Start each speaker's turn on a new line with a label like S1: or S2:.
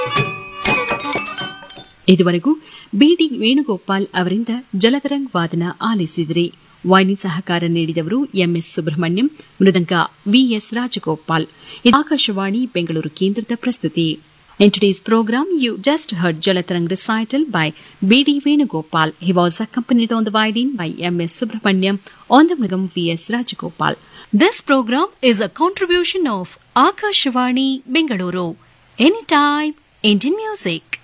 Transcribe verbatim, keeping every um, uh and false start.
S1: ಇದುವರೆಗೂ ಬಿಡಿ ವೇಣುಗೋಪಾಲ್ ಅವರಿಂದ ಜಲತರಂಗ್ ವಾದನ ಆಲಿಸಿದ್ರಿ. ವಾಹಿನಿ ಸಹಕಾರ ನೀಡಿದವರು ಎಂಎಸ್ ಸುಬ್ರಹ್ಮಣ್ಯಂ, ಮೃದಂಗ ವಿಎಸ್ ರಾಜಗೋಪಾಲ್. ಆಕಾಶವಾಣಿ ಬೆಂಗಳೂರು ಕೇಂದ್ರದ ಪ್ರಸ್ತುತಿ. In today's program, you just heard Jalatarang recital by B D Venugopal. He was accompanied on the violin by M S Subramaniam, on the mrigam V S Rajagopal. This program is a contribution of Akashvani Bengaluru. Anytime, Indian music.